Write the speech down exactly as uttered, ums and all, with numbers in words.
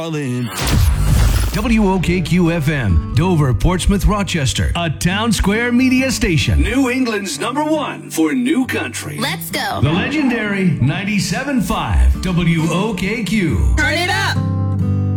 darling. W O K Q F M, Dover, Portsmouth, Rochester, a Town Square media station. New England's number one for new country. Let's go. The legendary ninety-seven point five W O K Q. Turn it up.